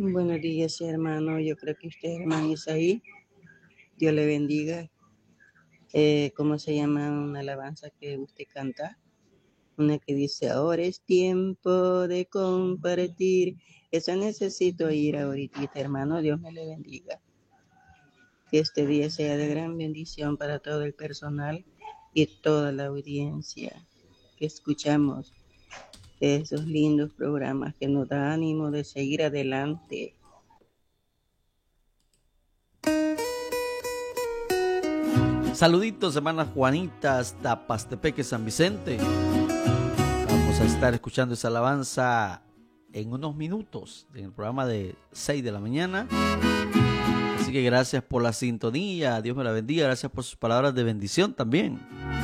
Buenos días, hermano. Yo creo que usted, hermano Isaí, Dios le bendiga. ¿Cómo se llama una alabanza que usted canta? Una que dice, ahora es tiempo de compartir. Esa necesito ir ahorita, hermano. Dios me le bendiga. Que este día sea de gran bendición para todo el personal y toda la audiencia que escuchamos esos lindos programas que nos da ánimo de seguir adelante. Saluditos, hermanas Juanita, hasta Pastepeque, San Vicente. Vamos a estar escuchando esa alabanza en unos minutos en el programa de 6 de la mañana. Así que gracias por la sintonía, Dios me la bendiga, gracias por sus palabras de bendición también.